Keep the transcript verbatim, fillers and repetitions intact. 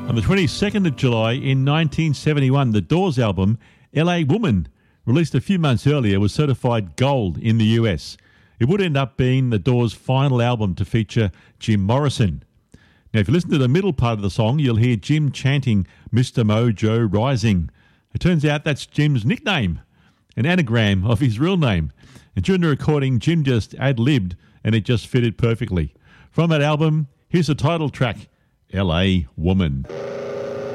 On the twenty-second of July in nineteen seventy-one, the Doors album, L A Woman, released a few months earlier, was certified gold in the U S. It would end up being the Doors' final album to feature Jim Morrison. Now, if you listen to the middle part of the song, you'll hear Jim chanting Mister Mojo Rising. It turns out that's Jim's nickname, an anagram of his real name. And during the recording, Jim just ad-libbed, and it just fitted perfectly. From that album, here's the title track, L A Woman.